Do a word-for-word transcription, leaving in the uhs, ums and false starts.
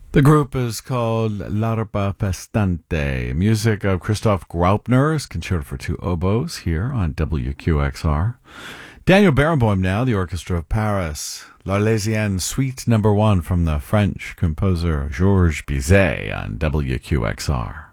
The group is called L'Arpa Pestante, music of Christoph Graupner's Concerto for Two Oboes here on W Q X R. Daniel Barenboim now, the Orchestra of Paris. L'Arlésienne Suite Number One from the French composer Georges Bizet on W Q X R.